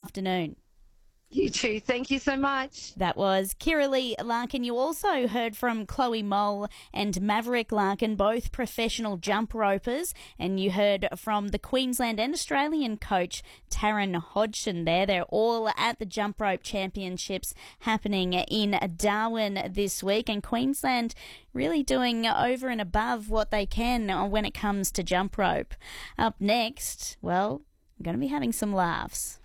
afternoon. You too. Thank you so much. That was Kiralee Larkin. You also heard from Chloe Mole and Maverick Larkin, both professional jump ropers, and you heard from the Queensland and Australian coach Taryn Hodgson there. They're all at the Jump Rope Championships happening in Darwin this week, and Queensland really doing over and above what they can when it comes to jump rope. Up next, well, I'm going to be having some laughs.